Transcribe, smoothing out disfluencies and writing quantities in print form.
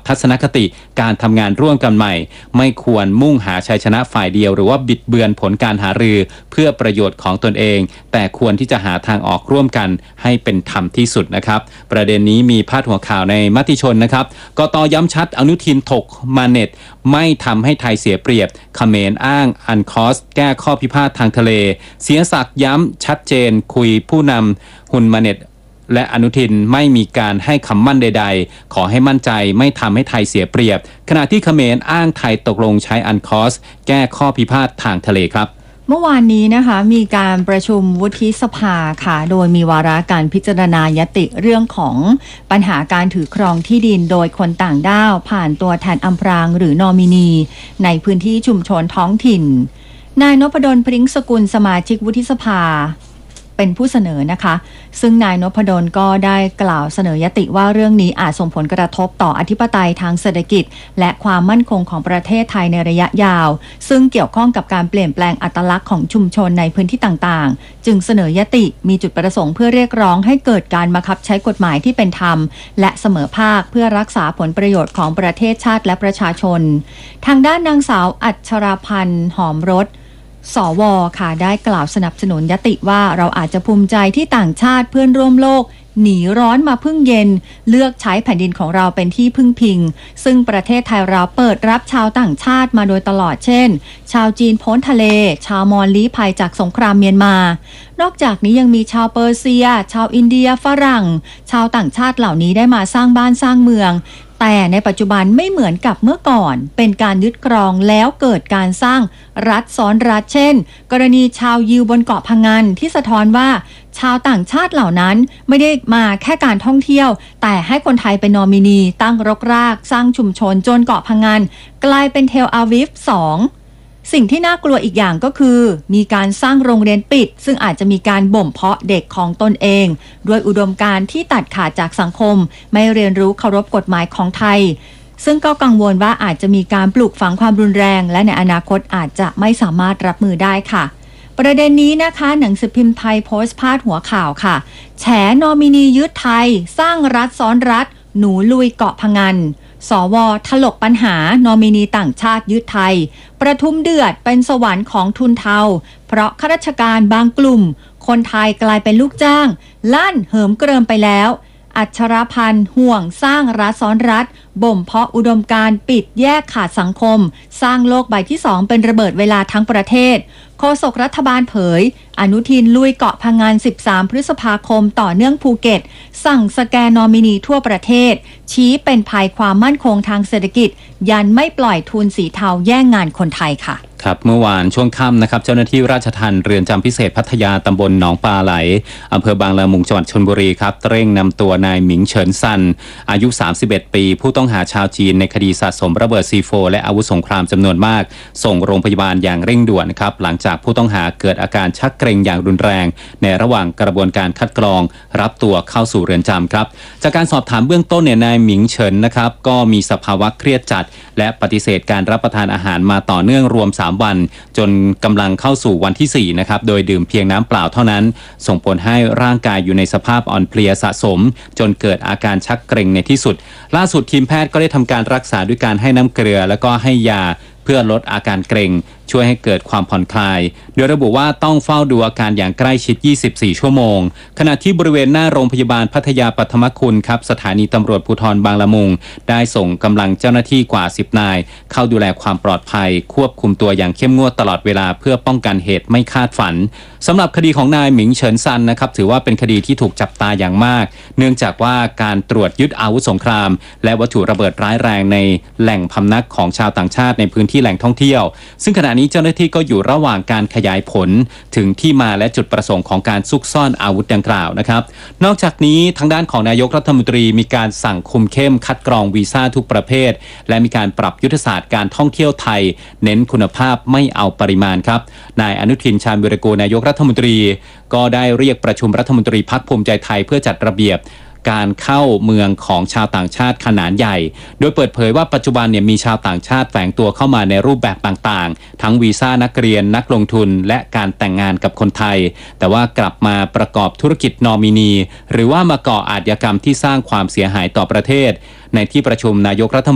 ทัศนคติการทำงานร่วมกันใหม่ไม่ควรมุ่งหาชัยชนะฝ่ายเดียวหรือว่าบิดเบือนผลการหารือเพื่อประโยชน์ของตนเองแต่ควรที่จะหาทางออกร่วมกันให้เป็นธรรมที่สุดนะครับประเด็นนี้มีพาดหัวข่าวในมติชนนะครับกต.ย้ำชัดอนุทินถกมาเน็ตไม่ทำให้ไทยเสียเปรียบเขมรอ้างอันคอสแก้ข้อพิพาททางทะเลเสียศักดิ์ย้ำชัดเจนคุยผู้นำหุนมาเน็ตและอนุทินไม่มีการให้คำมั่นใดๆขอให้มั่นใจไม่ทำให้ไทยเสียเปรียบขณะที่เขมรอ้างไทยตกลงใช้อันคอสแก้ข้อพิพาททางทะเลครับเมื่อวานนี้นะคะมีการประชุมวุฒิสภาค่ะโดยมีวาระการพิจารณายติเรื่องของปัญหาการถือครองที่ดินโดยคนต่างด้าวผ่านตัวแทนอำพรางหรือนอมินีในพื้นที่ชุมชนท้องถิ่นนายนพดลพริ้งสกุลสมาชิกวุฒิสภาเป็นผู้เสนอนะคะซึ่งนายนพดลก็ได้กล่าวเสนอยติว่าเรื่องนี้อาจส่งผลกระทบต่ออธิปไตยทางเศรษฐกิจและความมั่นคงของประเทศไทยในระยะยาวซึ่งเกี่ยวข้องกับการเปลี่ยนแปลงอัตลักษณ์ของชุมชนในพื้นที่ต่างๆจึงเสนอยติมีจุดประสงค์เพื่อเรียกร้องให้เกิดการบังคับใช้กฎหมายที่เป็นธรรมและเสมอภาคเพื่อรักษาผลประโยชน์ของประเทศชาติและประชาชนทางด้านนางสาวอัชราพันธ์หอมรสสว.ค่ะได้กล่าวสนับสนุนยติว่าเราอาจจะภูมิใจที่ต่างชาติเพื่อนร่วมโลกหนีร้อนมาพึ่งเย็นเลือกใช้แผ่นดินของเราเป็นที่พึ่งพิงซึ่งประเทศไทยเราเปิดรับชาวต่างชาติมาโดยตลอดเช่นชาวจีนพ้นทะเลชาวมอญลี้ภัยจากสงครามเมียนมานอกจากนี้ยังมีชาวเปอร์เซียชาวอินเดียฝรั่งชาวต่างชาติเหล่านี้ได้มาสร้างบ้านสร้างเมืองแต่ในปัจจุบันไม่เหมือนกับเมื่อก่อนเป็นการยึดครองแล้วเกิดการสร้างรัฐซ้อนรัฐเช่นกรณีชาวยิวบนเกาะพะงันที่สะท้อนว่าชาวต่างชาติเหล่านั้นไม่ได้มาแค่การท่องเที่ยวแต่ให้คนไทยเป็นนอมินีตั้งรกรากสร้างชุมชนจนเกาะพะงันกลายเป็นเทลอาวิฟ2สิ่งที่น่ากลัวอีกอย่างก็คือมีการสร้างโรงเรียนปิดซึ่งอาจจะมีการบ่มเพาะเด็กของตนเองด้วยอุดมการณ์ที่ตัดขาดจากสังคมไม่เรียนรู้เคารพกฎหมายของไทยซึ่งก็กังวลว่าอาจจะมีการปลูกฝังความรุนแรงและในอนาคตอาจจะไม่สามารถรับมือได้ค่ะประเด็นนี้นะคะหนังสือพิมพ์ไทยโพสต์พาดหัวข่าวค่ะแฉนอมินียึดไทยสร้างรัฐซ้อนรัฐหนูลุยเกาะพะงันสว.ถลกปัญหานอมินีต่างชาติยึดไทยประทุมเดือดเป็นสวรรค์ของทุนเทาเพราะข้าราชการบางกลุ่มคนไทยกลายเป็นลูกจ้างลั่นเหิมเกริมไปแล้วอัชรพันธ์ห่วงสร้างรัฐซ้อนรัฐบ่มเพาะอุดมการณ์ปิดแยกขาดสังคมสร้างโลกใบที่2เป็นระเบิดเวลาทั้งประเทศโฆษกรัฐบาลเผยอนุทินลุยเกาะพะงัน13พฤษภาคมต่อเนื่องภูเก็ตสั่งสแกนนอมินีทั่วประเทศชี้เป็นภัยความมั่นคงทางเศรษฐกิจยันไม่ปล่อยทุนสีเทาแย่งงานคนไทยค่ะครับเมื่อวานช่วงค่ำนะครับเจ้าหน้าที่ราชทัณฑ์เรือนจำพิเศษพัทยาตำบลหนองปลาไหลอำเภอบางละมุงจังหวัดชลบุรีครับเร่งนำตัวนายหมิงเฉินซันอายุ31ปีผู้ต้องหาชาวจีนในคดีสะสมระเบิดซีโฟและอาวุธสงครามจำนวนมากส่งโรงพยาบาลอย่างเร่งด่วนครับหลังจากผู้ต้องหาเกิดอาการชักเกร็งอย่างรุนแรงในระหว่างกระบวนการคัดกรองรับตัวเข้าสู่เรือนจำครับจากการสอบถามเบื้องต้นนายหมิงเฉินนะครับก็มีสภาวะเครียดจัดและปฏิเสธการรับประทานอาหารมาต่อเนื่องรวม3วันจนกำลังเข้าสู่วันที่4นะครับโดยดื่มเพียงน้ำเปล่าเท่านั้นส่งผลให้ร่างกายอยู่ในสภาพอ่อนเพลียสะสมจนเกิดอาการชักเกร็งในที่สุดล่าสุดทีมแพทย์ก็ได้ทำการรักษาด้วยการให้น้ำเกลือแล้วก็ให้ยาเพื่อลดอาการเกร็งช่วยให้เกิดความผ่อนคลายโดยระบุว่าต้องเฝ้าดูอาการอย่างใกล้ชิด24ชั่วโมงขณะที่บริเวณหน้าโรงพยาบาลพัทยาปัทมคุณครับสถานีตำรวจภูธรบางละมุงได้ส่งกำลังเจ้าหน้าที่กว่า10นายเข้าดูแลความปลอดภัยควบคุมตัวอย่างเข้มงวดตลอดเวลาเพื่อป้องกันเหตุไม่คาดฝันสำหรับคดีของนายหมิงเฉินซันนะครับถือว่าเป็นคดีที่ถูกจับตาอย่างมากเนื่องจากว่าการตรวจยึดอาวุธสงครามและวัตถุระเบิดร้ายแรงในแหล่งพำนักของชาวต่างชาติในพื้นที่แหล่งท่องเที่ยวซึ่งขณะนี้เจ้าหน้าที่ก็อยู่ระหว่างการขยายผลถึงที่มาและจุดประสงค์ของการซุกซ่อนอาวุธดังกล่าวนะครับนอกจากนี้ทางด้านของนายกรัฐมนตรีมีการสั่งคุมเข้มคัดกรองวีซ่าทุกประเภทและมีการปรับยุทธศาสตร์การท่องเที่ยวไทยเน้นคุณภาพไม่เอาปริมาณครับนายอนุทินชาญวิรากูลนายกรัฐมนตรีก็ได้เรียกประชุมรัฐมนตรีพรรคภูมิใจไทยเพื่อจัดระเบียบการเข้าเมืองของชาวต่างชาติขนาดใหญ่โดยเปิดเผยว่าปัจจุบันมีชาวต่างชาติแฝงตัวเข้ามาในรูปแบบต่างๆทั้งวีซ่านักเรียนนักลงทุนและการแต่งงานกับคนไทยแต่ว่ากลับมาประกอบธุรกิจนอมินีหรือว่ามาก่ออาชญากรรมที่สร้างความเสียหายต่อประเทศในที่ประชุมนายกรัฐ